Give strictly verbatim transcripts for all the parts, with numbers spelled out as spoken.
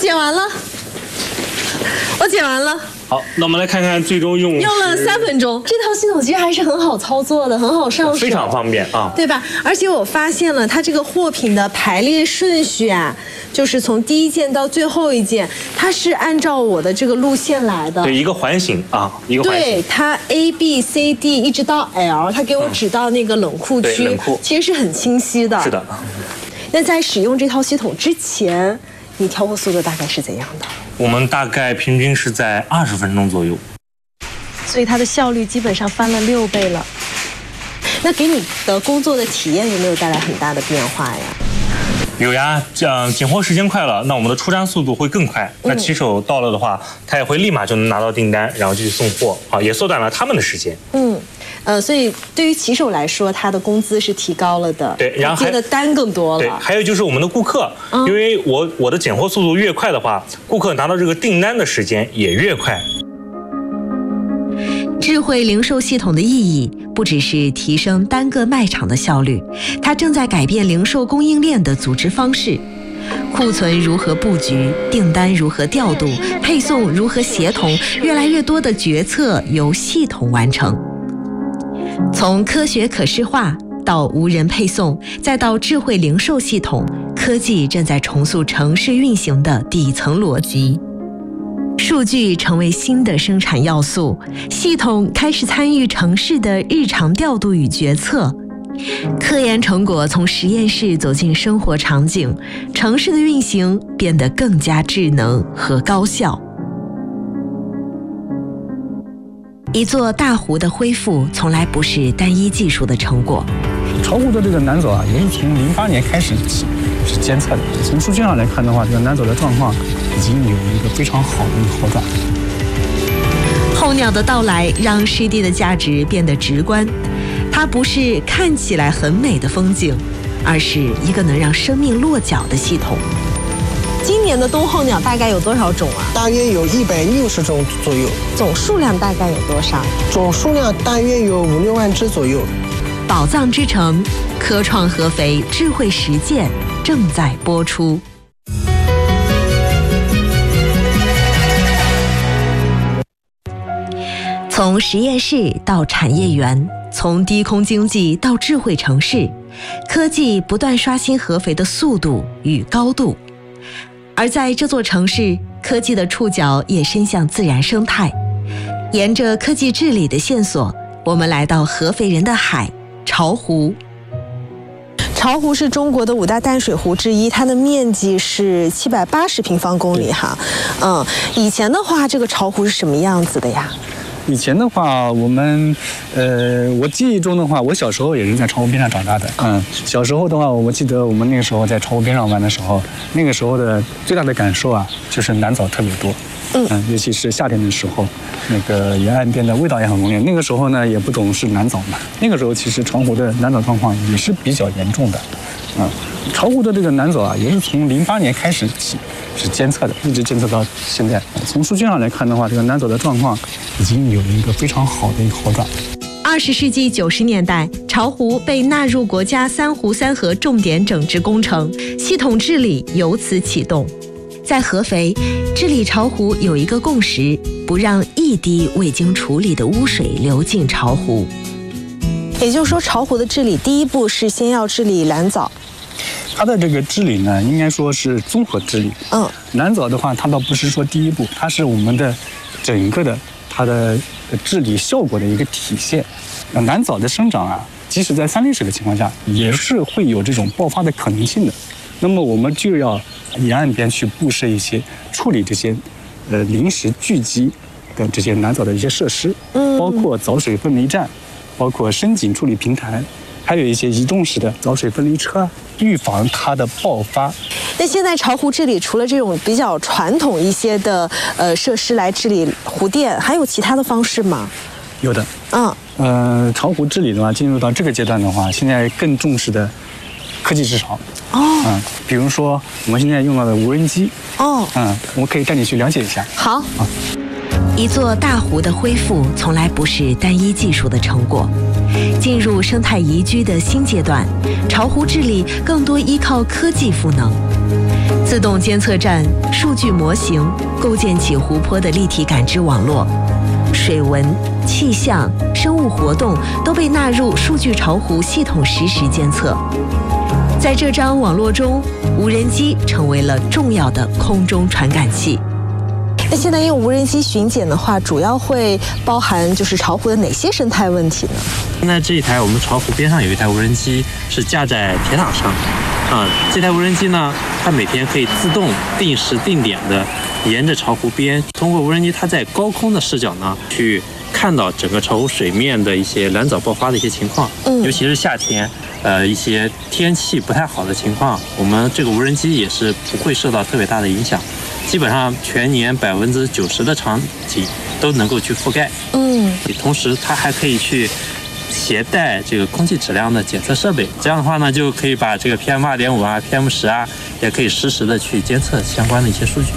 剪完了，我剪完了。 好，那我们来看看最终用用了三分钟。这套系统其实还是很好操作的，很好上手， 非常方便啊， 对吧？而且我发现了它这个货品的排列顺序啊，就是从第一件到最后一件，它是按照我的这个路线来的。 对，一个环形啊，一个环形。 对，它 A B C D 一直到 L， 它给我指到那个冷库区， 冷库其实是很清晰的。 是的。 那在使用这套系统之前，你调货速度大概是怎样的？ 我们大概平均是在二十分钟左右， 所以它的效率基本上翻了六倍了。那给你的工作的体验有没有带来很大的变化呀？ 有呀，这样拣货时间快了，那我们的出单速度会更快。那骑手到了的话，他也会立马就能拿到订单，然后就去送货，啊，也缩短了他们的时间。 嗯。呃，所以对于骑手来说，他的工资是提高了的， 对，然后接的单更多了。 对，还有就是我们的顾客，嗯、因为我我的拣货速度越快的话，顾客拿到这个订单的时间也越快。 智慧零售系统的意义不只是提升单个卖场的效率，它正在改变零售供应链的组织方式。库存如何布局，订单如何调度，配送如何协同，越来越多的决策由系统完成。从科学可视化到无人配送，再到智慧零售系统，科技正在重塑城市运行的底层逻辑。数据成为新的生产要素，系统开始参与城市的日常调度与决策。科研成果从实验室走进生活场景，城市的运行变得更加智能和高效。一座大湖的恢复从来不是单一技术的成果。 巢湖的这个南走啊，也是从零八年开始起是监测的。从数据上来看的话，这个南走的状况已经有一个非常好的一个好转。 候鸟的到来让湿地的价值变得直观，它不是看起来很美的风景，而是一个能让生命落脚的系统。 今年的冬候鸟大概有多少种啊？ 大约有一百六十种左右。 总数量大概有多少？ 总数量大约有五六万只左右。 宝藏之城，科创合肥智慧实践正在播出。从实验室到产业园，从低空经济到智慧城市，科技不断刷新合肥的速度与高度。而在这座城市，科技的触角也伸向自然生态。沿着科技治理的线索，我们来到合肥人的海——巢湖。 巢湖是中国的五大淡水湖之一，它的面积是七百八十平方公里哈。嗯，以前的话，这个巢湖是什么样子的呀？ 以前的话，我们，呃，我记忆中的话，我小时候也是在巢湖边上长大的。嗯，小时候的话，我记得我们那个时候在巢湖边上玩的时候，那个时候的最大的感受啊，就是南枣特别多。嗯，嗯尤其是夏天的时候，那个沿岸边的味道也很浓烈。那个时候呢，也不懂是南枣嘛。那个时候其实巢湖的南枣状况也是比较严重的。嗯，巢湖的这个南枣啊，也是从零八年开始起是监测的，一直监测到现在。从数据上来看的话，这个南枣的状况已经有一个非常好的一个好转。 二十世纪九十年代，巢湖被纳入国家三湖三河重点整治工程，系统治理由此启动。在合肥，治理巢湖有一个共识：不让一滴未经处理的污水流进巢湖。 也就是说，巢湖的治理第一步是先要治理蓝藻。 它的这个治理呢，应该说是综合治理。 嗯， 蓝藻的话，它倒不是说第一步，它是我们的整个的它的治理效果的一个体现。那蓝藻的生长啊，即使在三滴水的情况下，也是会有这种爆发的可能性的。那么我们就要沿岸边去布设一些处理这些呃临时聚集的这些蓝藻的一些设施，嗯，包括藻水分离站，包括深井处理平台，还有一些移动式的藻水分离车，预防它的爆发。 那现在巢湖治理除了这种比较传统一些的呃设施来治理湖电，还有其他的方式吗？ 有的， 嗯， 呃，巢湖治理的话，进入到这个阶段的话，现在更重视的科技市场。 哦， 嗯，比如说我们现在用到的无人机。 哦， 嗯，我可以带你去了解一下。 好。 啊。 一座大湖的恢复从来不是单一技术的成果。进入生态宜居的新阶段，巢湖治理更多依靠科技赋能。 自动监测站、数据模型构建起湖泊的立体感知网络，水文、气象、生物活动都被纳入数据巢湖系统实时监测。在这张网络中，无人机成为了重要的空中传感器。 那现在用无人机巡检的话，主要会包含就是巢湖的哪些生态问题呢？ 现在这一台我们巢湖边上有一台无人机是架在铁塔上，啊，这台无人机呢，它每天可以自动定时定点的沿着巢湖边，通过无人机它在高空的视角呢，去看到整个巢湖水面的一些蓝藻爆发的一些情况，嗯，尤其是夏天，呃，一些天气不太好的情况，我们这个无人机也是不会受到特别大的影响。基本上全年百分之九十的场景都能够去覆盖。嗯，同时它还可以去携带这个空气质量的检测设备，这样的话呢，就可以把这个 P M 二点五 啊、P M 十 啊，也可以实时的去监测相关的一些数据。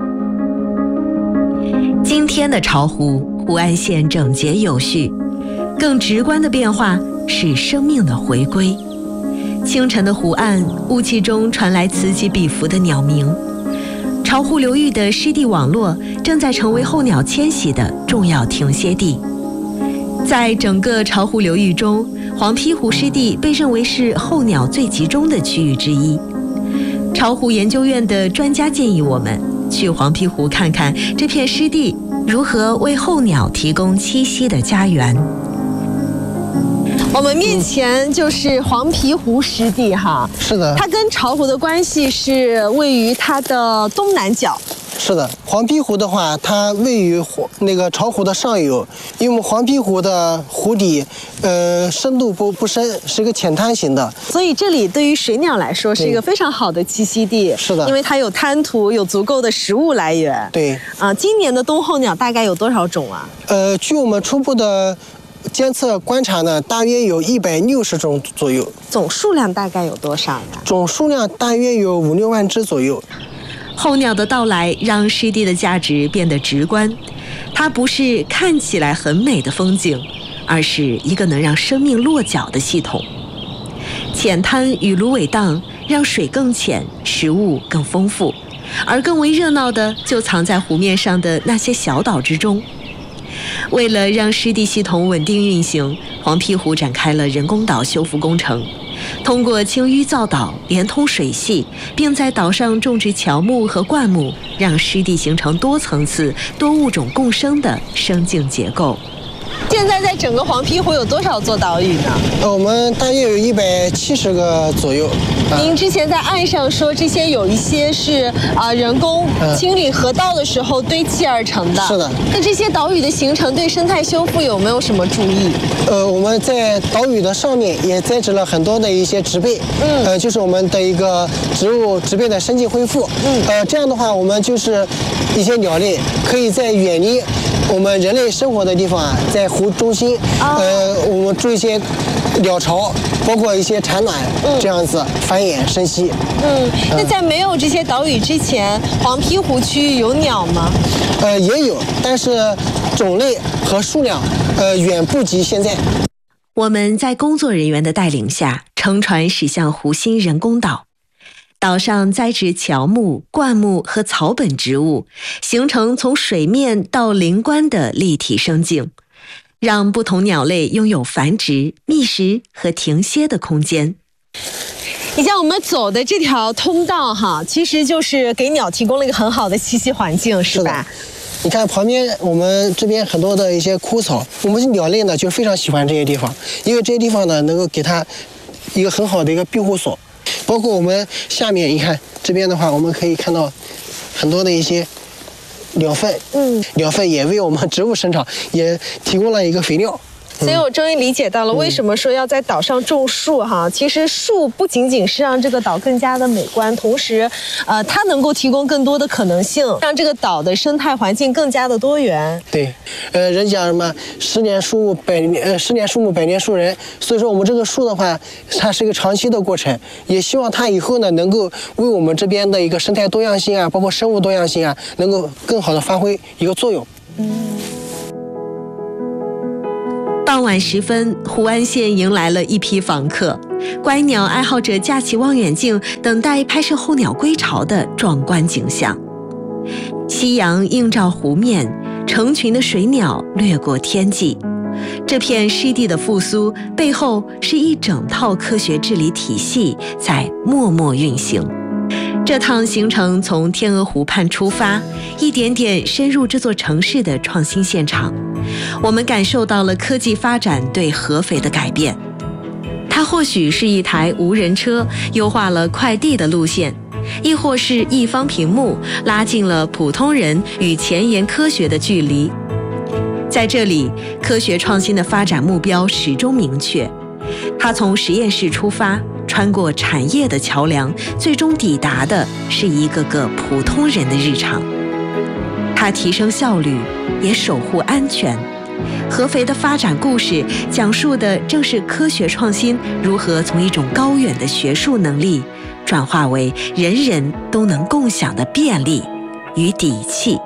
今天的巢湖，湖岸线整洁有序，更直观的变化是生命的回归。清晨的湖岸，雾气中传来此起彼伏的鸟鸣。巢湖流域的湿地网络正在成为候鸟迁徙的重要停歇地。在整个巢湖流域中，黄陂湖湿地被认为是候鸟最集中的区域之一。巢湖研究院的专家建议我们去黄陂湖看看这片湿地如何为候鸟提供栖息的家园。 我们面前就是黄陂湖湿地哈， 是的， 它跟巢湖的关系是位于它的东南角。 是的，黄陂湖的话，它位于那个巢湖的上游，因为我们黄陂湖的湖底，呃，深度不不深，是一个浅滩型的， 所以这里对于水鸟来说是一个非常好的栖息地。 是的， 因为它有滩涂，有足够的食物来源。 对， 啊，今年的冬候鸟大概有多少种啊？ 呃，据我们初步的监测观察呢，大约有一百六十种左右。 总数量大概有多少呀？ 总数量大约有五六万只左右。 候鸟的到来让湿地的价值变得直观，它不是看起来很美的风景，而是一个能让生命落脚的系统。浅滩与芦苇荡让水更浅，食物更丰富，而更为热闹的就藏在湖面上的那些小岛之中。为了让湿地系统稳定运行，黄陂湖展开了人工岛修复工程，通过清淤造岛，连通水系，并在岛上种植乔木和灌木，让湿地形成多层次、多物种共生的生境结构。 现在在整个黄陂湖有多少座岛屿呢？ 呃，我们大约有一百七十个左右。啊、 您之前在岸上说这些有一些是啊、呃、人工清理河道的时候堆砌而成的。 是的。 那这些岛屿的形成对生态修复有没有什么注意？ 呃，我们在岛屿的上面也栽植了很多的一些植被，嗯，呃，就是我们的一个植物植被的生境恢复。嗯，呃，这样的话，我们就是一些鸟类可以在远离我们人类生活的地方啊，在湖中心，哦、呃，我们筑一些鸟巢，包括一些产卵，嗯、这样子繁衍生息。 嗯，那在没有这些岛屿之前，黄陂湖区域有鸟吗？ 呃，也有，但是种类和数量，呃，远不及现在。 我们在工作人员的带领下，乘船驶向湖心人工岛。岛上栽植乔木、灌木和草本植物，形成从水面到林冠的立体生境，让不同鸟类拥有繁殖、觅食和停歇的空间。 你像我们走的这条通道哈，其实就是给鸟提供了一个很好的栖息环境，是吧？ 你看旁边我们这边很多的一些枯草，我们鸟类呢就非常喜欢这些地方，因为这些地方呢能够给它一个很好的一个庇护所。包括我们下面，你看这边的话，我们可以看到很多的一些鸟粪，嗯，鸟粪也为我们植物生长也提供了一个肥料。 所以我终于理解到了为什么说要在岛上种树哈。其实树不仅仅是让这个岛更加的美观，同时，呃，它能够提供更多的可能性，让这个岛的生态环境更加的多元。 对，呃，人讲什么十年树木百年，呃，十年树木百年树人。所以说我们这个树的话，它是一个长期的过程，也希望它以后呢能够为我们这边的一个生态多样性啊，包括生物多样性啊，能够更好的发挥一个作用。嗯。 傍晚时分，湖岸线迎来了一批访客。 观鸟爱好者架起望远镜，等待拍摄候鸟归巢的壮观景象。夕阳映照湖面，成群的水鸟掠过天际。这片湿地的复苏背后，是一整套科学治理体系在默默运行。这趟行程从天鹅湖畔出发，一点点深入这座城市的创新现场。我们感受到了科技发展对合肥的改变。它或许是一台无人车优化了快递的路线，亦或是一方屏幕拉近了普通人与前沿科学的距离。在这里，科学创新的发展目标始终明确，它从实验室出发，穿过产业的桥梁，最终抵达的是一个个普通人的日常。它提升效率，也守护安全。合肥的发展故事，讲述的正是科学创新如何从一种高远的学术能力，转化为人人都能共享的便利与底气。